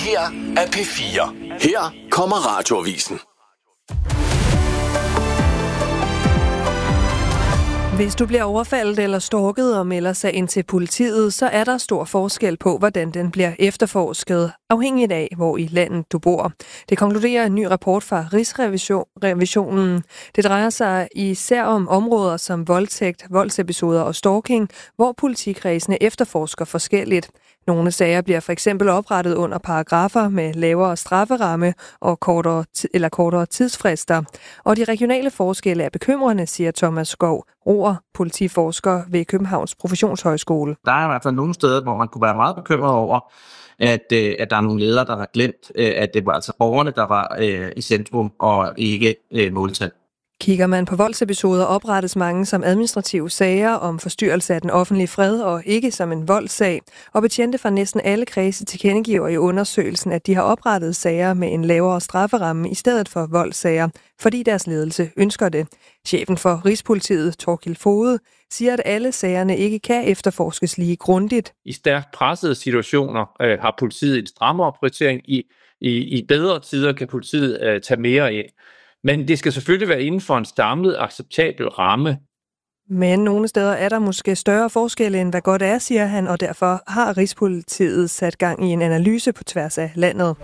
her er P4. Her kommer Radioavisen. Hvis du bliver overfaldet eller stalket og melder sig ind til politiet, så er der stor forskel på, hvordan den bliver efterforsket, afhængigt af, hvor i landet du bor. Det konkluderer en ny rapport fra Rigsrevisionen. Det drejer sig især om områder som voldtægt, voldsepisoder og stalking, hvor politikredsene efterforsker forskelligt. Nogle sager bliver for eksempel oprettet under paragrafer med lavere strafferamme og kortere tidsfrister. Og de regionale forskelle er bekymrende, siger Thomas Skov Roer, politiforsker ved Københavns Professionshøjskole. Der er i hvert fald nogle steder, hvor man kunne være meget bekymret over, at der er nogle ledere, der har glemt, at det var altså borgerne, der var i centrum og ikke måltal. Kigger man på voldsepisoder, oprettes mange som administrative sager om forstyrrelse af den offentlige fred og ikke som en voldssag. Og betjente fra næsten alle kredse tilkendegiver i undersøgelsen, at de har oprettet sager med en lavere strafferamme i stedet for voldssager, fordi deres ledelse ønsker det. Chefen for Rigspolitiet, Thorkild Foged, siger, at alle sagerne ikke kan efterforskes lige grundigt. I stærkt pressede situationer har politiet en strammere prioritering. I bedre tider kan politiet tage mere ind. Men det skal selvfølgelig være inden for en samlet acceptabel ramme. Men nogle steder er der måske større forskelle end hvad godt er, siger han, og derfor har Rigspolitiet sat gang i en analyse på tværs af landet.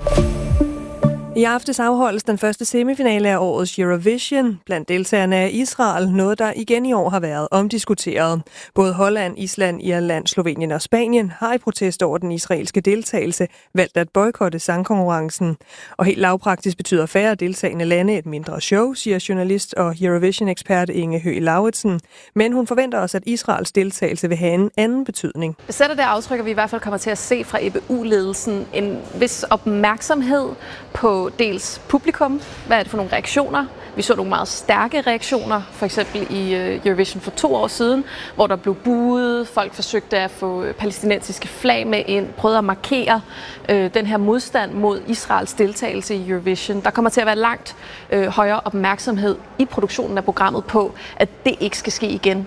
I aftes afholdes den første semifinale af årets Eurovision. Blandt deltagerne er Israel, noget der igen i år har været omdiskuteret. Både Holland, Island, Irland, Slovenien og Spanien har i protest over den israelske deltagelse valgt at boykotte sangkonkurrencen. Og helt lavpraktisk betyder færre deltagende lande et mindre show, siger journalist og Eurovision-ekspert Inge Høgh Lauritsen. Men hun forventer også, at Israels deltagelse vil have en anden betydning. Sætter det aftryk, at vi i hvert fald kommer til at se fra EBU-ledelsen en vis opmærksomhed på dels publikum. Hvad er det for nogle reaktioner? Vi så nogle meget stærke reaktioner, for eksempel i Eurovision for 2 år siden, hvor der blev buet, folk forsøgte at få palæstinensiske flag med ind, prøvede at markere den her modstand mod Israels deltagelse i Eurovision. Der kommer til at være langt højere opmærksomhed i produktionen af programmet på, at det ikke skal ske igen.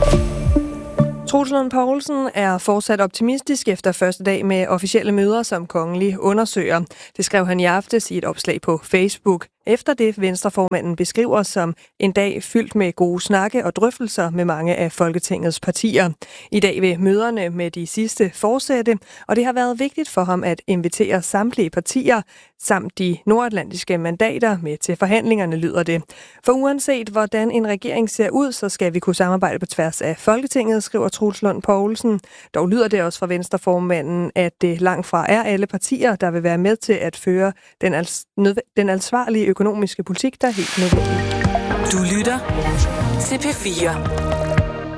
Troels Lund Poulsen er fortsat optimistisk efter første dag med officielle møder som kongelig undersøger. Det skrev han i aftes i et opslag på Facebook. Efter det Venstreformanden beskriver som en dag fyldt med gode snakke og drøftelser med mange af Folketingets partier. I dag vil møderne med de sidste fortsætte, og det har været vigtigt for ham at invitere samtlige partier samt de nordatlantiske mandater med til forhandlingerne, lyder det. For uanset hvordan en regering ser ud, så skal vi kunne samarbejde på tværs af Folketinget, skriver Troels Lund Poulsen. Dog lyder det også fra Venstreformanden, at det langt fra er alle partier, der vil være med til at føre den ansvarlige økonomiske politik, der er helt nødvendig. Du lytter til P4.